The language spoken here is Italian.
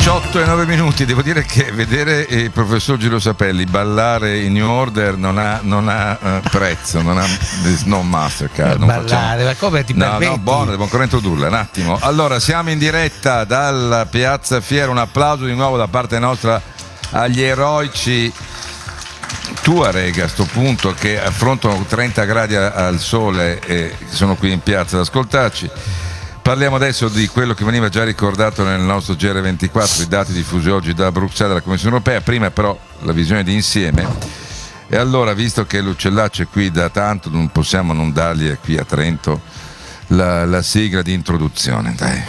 18 e 9 minuti, devo dire che vedere il professor Giro Sapelli ballare in New Order non ha prezzo, non ha Mastercard. Non ballare, ma come ti permetti? No, buono, devo ancora introdurla un attimo. Allora, siamo in diretta dalla Piazza Fiera, un applauso di nuovo da parte nostra agli eroici Tuareg a sto punto, che affrontano 30 gradi al sole e sono qui in piazza ad ascoltarci. Parliamo adesso di quello che veniva già ricordato nel nostro GR24, i dati diffusi oggi da Bruxelles, dalla Commissione Europea, prima però la visione di insieme. E allora, visto che l'Uccellaccio è qui da tanto, non possiamo non dargli qui a Trento la sigla di introduzione. Dai.